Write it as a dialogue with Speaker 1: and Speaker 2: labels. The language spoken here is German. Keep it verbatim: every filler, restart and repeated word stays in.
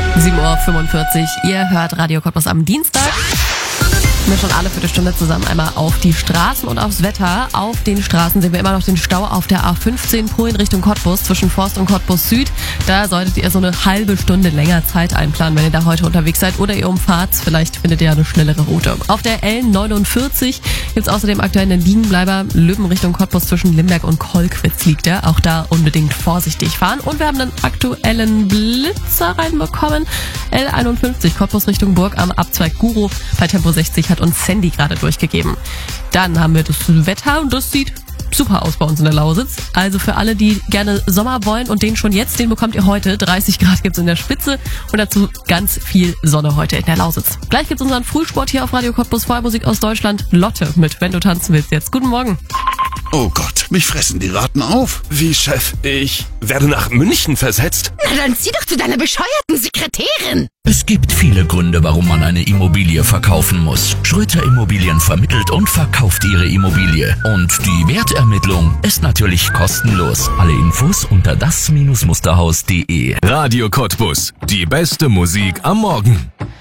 Speaker 1: sieben Uhr fünfundvierzig. Ihr hört Radio Cottbus am Dienstag. Wir schon alle für die Stunde zusammen einmal auf die Straßen und aufs Wetter. Auf den Straßen sehen wir immer noch den Stau auf der A fünfzehn Pro in Richtung Cottbus zwischen Forst und Cottbus Süd. Da solltet ihr so eine halbe Stunde länger Zeit einplanen, wenn ihr da heute unterwegs seid oder ihr umfahrt. Vielleicht findet ihr ja eine schnellere Route. Auf der L neunundvierzig gibt's außerdem aktuell einen Liegenbleiber. Löwen Richtung Cottbus zwischen Limberg und Kolkwitz liegt der. Auch da unbedingt vorsichtig fahren. Und wir haben einen aktuellen Blitzer reinbekommen. L einundfünfzig Cottbus Richtung Burg am Abzweig Guru bei Tempo sechzig hat uns Sandy gerade durchgegeben. Dann haben wir das Wetter und das sieht super aus bei uns in der Lausitz. Also für alle, die gerne Sommer wollen und den schon jetzt, den bekommt ihr heute. dreißig Grad gibt's in der Spitze und dazu ganz viel Sonne heute in der Lausitz. Gleich gibt's unseren Frühsport hier auf Radio Cottbus. Vormusik aus Deutschland. Lotte mit Wenn du tanzen willst jetzt. Guten Morgen.
Speaker 2: Oh Gott, mich fressen die Ratten auf.
Speaker 3: Wie, Chef? Ich werde nach München versetzt?
Speaker 4: Na dann zieh doch zu deiner bescheuerten Sekretärin.
Speaker 5: Es gibt viele Gründe, warum man eine Immobilie verkaufen muss. Schröter Immobilien vermittelt und verkauft ihre Immobilie. Und die Wertermittlung ist natürlich kostenlos. Alle Infos unter das Musterhaus punkt de.
Speaker 6: Radio Cottbus. Die beste Musik am Morgen.